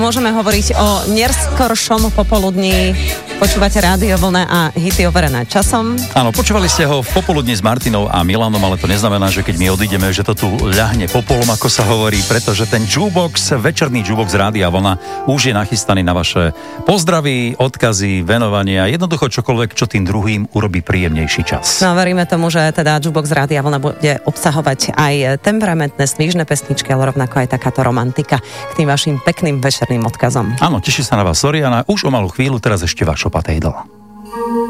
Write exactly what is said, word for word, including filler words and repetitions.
môžeme hovoriť o neskoršom popoludní. Počúvate Rádio Vlna a hity overené časom. Áno, počúvali ste ho v popoludní s Martinou a Milanom, ale to neznamená, že keď my odídeme, že to tu ľahne popolom, ako sa hovorí, pretože ten jukebox, večerný jukebox Rádia Vlna už je nachystaný na vaše pozdravy, odkazy, venovania, jednoducho čokoľvek, čo tým druhým urobí príjemnejší čas. No veríme tomu, že teda jukebox Rádia Vlna bude obsahovať aj temperamentné snížne pesničky, ale rovnako aj takáto romantika k tým vašim pekným večerným odkazom. Áno, teší sa na vás Soriana, už o malú chvíľu, teraz ešte váš opaté jedlo.